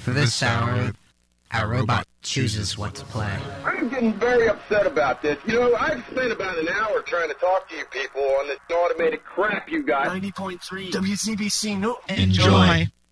For this hour, our robot chooses what to play. I'm getting very upset about this. You know, I've spent about an hour trying to talk to you people on this automated crap you got. 90.3 WCBC. No. Enjoy.